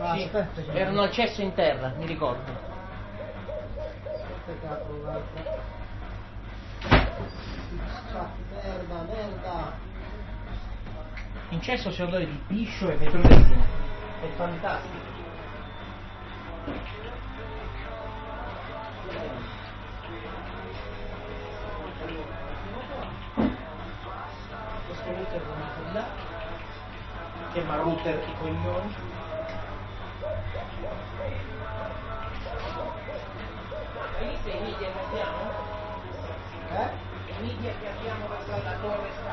Sì, aspetta, erano al cesso in terra, mi ricordo. Merda. In cesso c'è odore di piscio e petrolio. È fantastico. Questo router lo metto di là, chiama router i coglioni. Hai visto i media che abbiamo? I media che abbiamo verso la torre